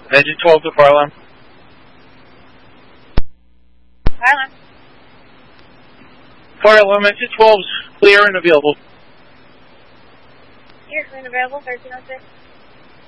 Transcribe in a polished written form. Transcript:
Engine 12 to fire alarm. Fire alarm. Fire alarm, engine 12's clear and available. Clear and available, 1306.